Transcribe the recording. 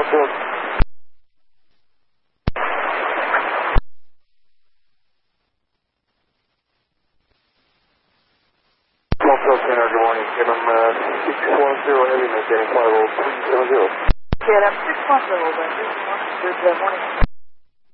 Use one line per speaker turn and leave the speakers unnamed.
Northfield. Northfield Center, good morning. Give them 610 heavy, maintaining flight level 370.
Yeah, I'm 610, but good morning.